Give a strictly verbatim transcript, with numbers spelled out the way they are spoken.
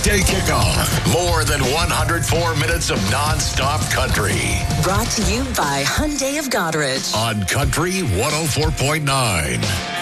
weekday kickoff. More than one hundred four minutes of non-stop country. Brought to you by Hyundai of Goderich. On Country one oh four point nine.